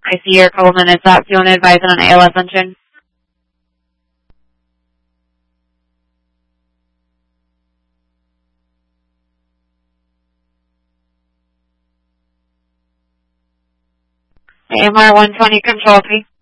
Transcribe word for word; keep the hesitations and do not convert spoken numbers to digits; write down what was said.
I see you're a couple minutes out. Do you want to advise on an A L S engine? A M R one twenty control three.